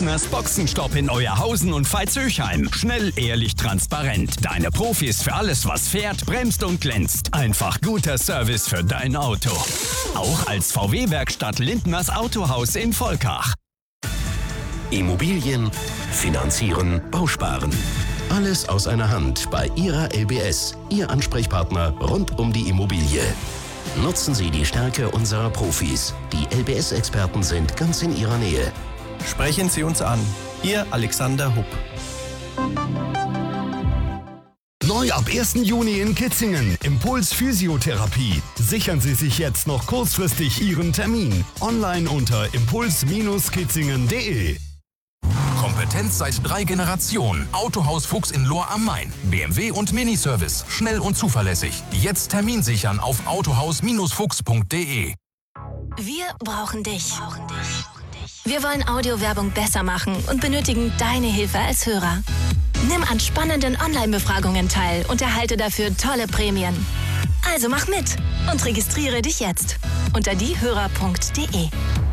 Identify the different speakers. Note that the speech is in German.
Speaker 1: Lindners Boxenstopp in Euerhausen und Veitshöchheim. Schnell, ehrlich, transparent. Deine Profis für alles, was fährt, bremst und glänzt. Einfach guter Service für dein Auto. Auch als VW-Werkstatt Lindners Autohaus in Volkach.
Speaker 2: Immobilien, Finanzieren, Bausparen. Alles aus einer Hand bei Ihrer LBS, Ihr Ansprechpartner rund um die Immobilie. Nutzen Sie die Stärke unserer Profis. Die LBS-Experten sind ganz in Ihrer Nähe.
Speaker 3: Sprechen Sie uns an. Ihr Alexander Hupp.
Speaker 4: Neu ab 1. Juni in Kitzingen. Impuls Physiotherapie. Sichern Sie sich jetzt noch kurzfristig Ihren Termin. Online unter impuls-kitzingen.de.
Speaker 5: Kompetenz seit 3 Generationen. Autohaus Fuchs in Lohr am Main. BMW und Miniservice. Schnell und zuverlässig. Jetzt Termin sichern auf autohaus-fuchs.de.
Speaker 6: Wir brauchen dich. Wir wollen Audiowerbung besser machen und benötigen deine Hilfe als Hörer. Nimm an spannenden Online-Befragungen teil und erhalte dafür tolle Prämien. Also mach mit und registriere dich jetzt unter diehörer.de.